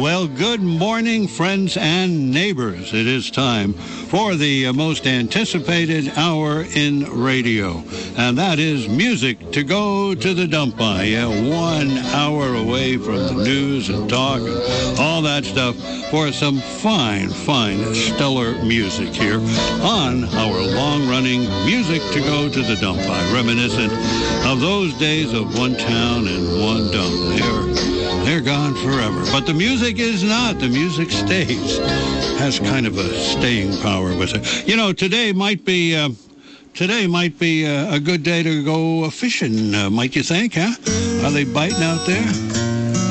Well, good morning, friends and neighbors. It is time for the most anticipated hour in radio, and that is music to go to the dump by. Yeah, 1 hour away from the news and talk and all that stuff for some fine, stellar music here on our long-running Music to Go to the Dump by, reminiscent of those days of one town and one dump. They're gone forever. But the music is not. The music stays. Has kind of a staying power with it. You know, today might be a good day to go fishing, might you think, huh? Are they biting out there?